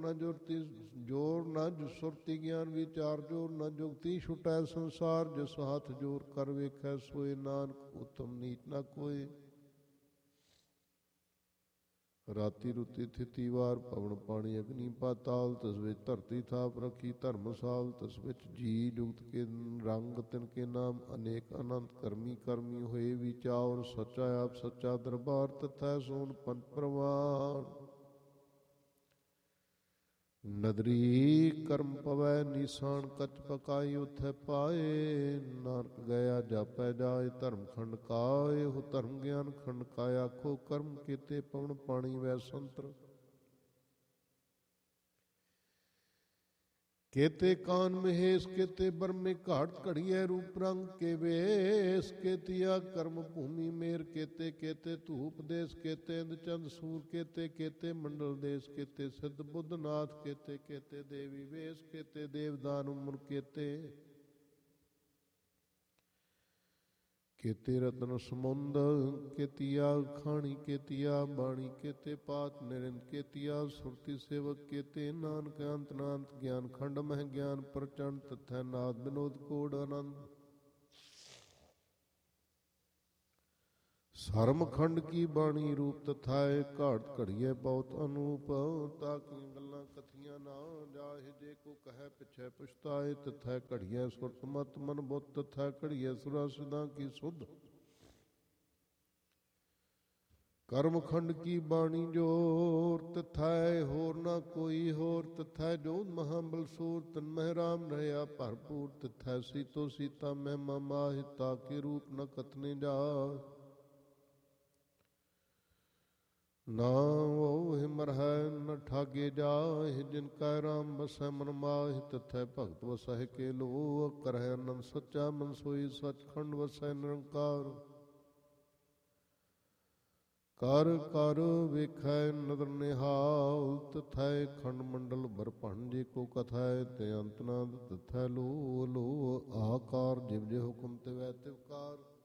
ਜੋਰ ਨ ਸੁਰਤੀ ਗਿਆਨ ਵਿਚਾਰ ਜੋਰ ਨ ਜੁਗਤੀ ਛੁਟੈ ਸੰਸਾਰ। ਜਿਸ ਹੱਥ ਜੋਰ ਕਰ ਵੇਖੈ ਸੋਏ, ਨਾਨਕ ਉਤਮ ਨੀਚ ਨਾ ਕੋਏ। ਰਾਤੀ ਰੁਤੀ ਥਿਤੀ ਵਾਰ ਪਵਨ ਪਾਣੀ ਅਗਨੀ ਪਾਤਾਲ। ਤਿਸ ਵਿੱਚ ਧਰਤੀ ਥਾਪ ਰੱਖੀ ਧਰਮਸਾਲ। ਤਿਸ ਵਿੱਚ ਜੀ ਜੁਗਤ ਕੇ ਰੰਗ ਤਿਨ ਕੇ ਨਾਮ ਅਨੇਕ ਅਨੰਤ। ਕਰਮੀ ਕਰਮੀ ਹੋਏ ਵਿਚਾਰ, ਸੱਚਾ ਆਪ ਸੱਚਾ ਦਰਬਾਰ। ਤਥੈ ਸੋਨ ਪੰਚ ਪ੍ਰਵਾਨ। ਨਦਰੀ ਕਰਮ ਪਵੈ ਨੀਸਾਨ, ਕਚ ਪਕਾਈ ਉਥੈ ਪਾਏ। ਨਾਨਕ ਗਿਆ ਜਾਪੈ ਜਾਏ, ਧਰਮ ਖੰਡ ਕਾਏ। ਹੋ ਧਰਮ ਗਿਆਨ ਖੰਡ ਕਾਇ ਆਖੋ, ਕਰਮ ਕੀਤੇ ਪਵਨ ਪਾਣੀ ਵੈ ਸੰਤਰ। ਕੇਤੇ ਕਾਨ ਮਹੇਸ਼, ਕੇਤੇ ਬਰਮੇ ਘਾਟ। ਘੜੀਐ ਰੂਪ ਰੰਗ ਕੇ ਵੇਸ, ਕੇਤੀਆ ਕਰਮ ਭੂਮੀ ਮੇਰ। ਕੇਤੇ ਕੇਤੇ ਧੂਪ ਦੇਸ, ਕੇਤੇ ਇੰਦ ਚੰਦ ਸੂਰ। ਕੇਤੇ ਕੇਤੇ ਮੰਡਲ ਦੇਸ, ਕੇਤੇ ਸਿੱਧ ਬੁੱਧ ਨਾਥ। ਕੇਤੇ ਕੇਤੇ ਦੇਵੀ ਵੇਸ, ਕੇਤੇ ਦੇਵਦਾਨ ਉਮਰ। ਕੇਤੇ ਰਤਨ ਸਮੁੰਦ, ਕੇਤੀਆ ਖਾਣੀ। ਕੇਤੀਆ ਬਾਣੀ, ਕੇਤੇ ਪਾਤ ਨਿਰਿੰਦ। ਕੇਤੀਆ ਸੁਰਤੀ ਸੇਵਕ। ਕੇਤੇ ਨਾਨਕ ਅੰਤ ਨਾਨਕ ਗਿਆਨ ਖੰਡ ਮਹਿ ਗਿਆਨ ਪ੍ਰਚੰਡ। ਤਥੈ ਨਾਦ ਬਿਨੋਦ ਕੋੜ ਆਨੰਦ। ਸਰਮ ਖੰਡ ਕੀ ਬਾਣੀ ਰੂਪ ਤਥਾਏ, ਘਾਟ ਘੜੀਐ ਬਹੁਤ ਅਨੂਪ। ਤਾਕੀਆਂ ਗੱਲਾਂ ਕਥੀਆਂ ਨਾ ਜਾਹੇ, ਜੇ ਕੋ ਕਹੈ ਪਿਛੈ ਪਛਤਾਏ। ਤਥੈ ਘੜੀਐ ਸੁਰਤ ਮਤ ਮਨ ਬੁੱਧ। ਤਥੈ ਘੜੀਐ ਸੁਰਾ ਸਿਧਾਂ ਕੀ ਸੁਧ। ਕਰਮ ਖੰਡ ਕੀ ਬਾਣੀ ਜੋਰ, ਤਥੈ ਹੋਰ ਨਾ ਕੋਈ ਹੋਰ। ਤਥੈ ਜੋਤ ਮਹਾਬਲ ਸੂਰ, ਤਨ ਮਹਿ ਰਾਮ ਰਹਿਆ ਭਰਪੂਰ। ਤਥੈ ਸੀਤੋ ਸੀਤਾ ਮਹਿਮਾ ਮਾਹਿ, ਤਾਕੇ ਰੂਪ ਨ ਕਥਨੇ ਜਾਹਿ। ਨਾ ਉਹ ਮਰਹਿ ਨ ਠਾਗੇ ਜਾਹਿ, ਜਿਨ ਕੈ ਰਾਮ ਬਸੈ ਮਨ ਮਾਹਿ। ਤਥੈ ਭਗਤ ਵਸਹਿ ਕੇ ਲੋ, ਕਰਹਿ ਆਨੰਦ ਸੱਚਾ ਮਨ ਸੋਈ। ਸਚਖੰਡ ਵਸੈ ਨਿਰੰਕਾਰ, ਕਰ ਕਰ ਵੇਖੈ ਨਦਰ ਨਿਹਾਲ। ਤਥੈ ਖੰਡ ਮੰਡਲ ਬਰਭਣ, ਜੇ ਕੋ ਕਥੈ ਤੇ ਅੰਤ ਨਾ। ਤਥੈ ਲੋ ਲੋ ਆਕਾਰ, ਜਿਵ ਜੇ ਹੁਕਮ ਤਿਵੈ ਤਿਵਕਾਰ।